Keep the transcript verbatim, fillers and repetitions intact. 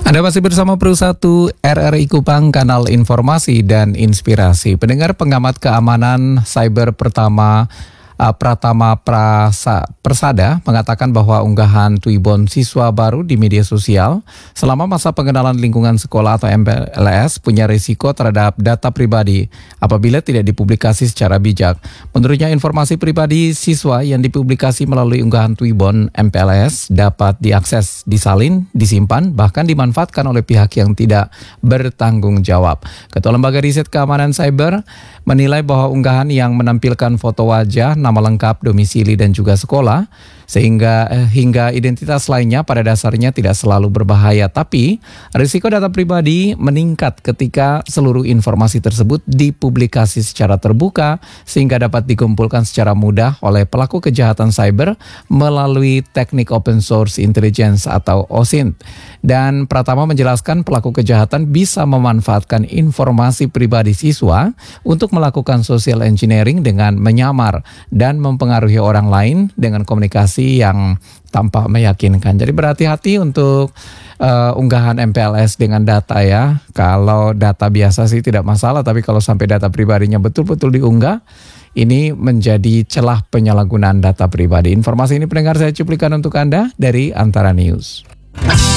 Anda masih bersama Pro satu R R I Kupang, kanal informasi dan inspirasi. Pendengar, pengamat keamanan cyber pertama uh, Pratama Prasa, Persada mengatakan bahwa unggahan Twibbon siswa baru di media sosial selama masa pengenalan lingkungan sekolah atau M P L S punya risiko terhadap data pribadi apabila tidak dipublikasi secara bijak. Menurutnya, informasi pribadi siswa yang dipublikasi melalui unggahan Twibbon M P L S dapat diakses, disalin, disimpan, bahkan dimanfaatkan oleh pihak yang tidak bertanggung jawab. Ketua Lembaga Riset Keamanan Cyber menilai bahwa unggahan yang menampilkan foto wajah, nama lengkap, domisili, dan juga sekolah, sehingga eh, hingga identitas lainnya pada dasarnya tidak selalu berbahaya, tapi risiko data pribadi meningkat ketika seluruh informasi tersebut dipublikasi secara terbuka sehingga dapat dikumpulkan secara mudah oleh pelaku kejahatan cyber melalui teknik open source intelligence atau O S I N T. Dan Pratama menjelaskan pelaku kejahatan bisa memanfaatkan informasi pribadi siswa untuk melakukan social engineering dengan menyamar dan mempengaruhi orang lain dengan komunikasi yang tampak meyakinkan. Jadi berhati-hati untuk uh, unggahan M P L S dengan data ya. Kalau data biasa sih tidak masalah, tapi kalau sampai data pribadinya betul-betul diunggah, ini menjadi celah penyalahgunaan data pribadi. Informasi ini pendengar saya cuplikan untuk Anda dari Antara News.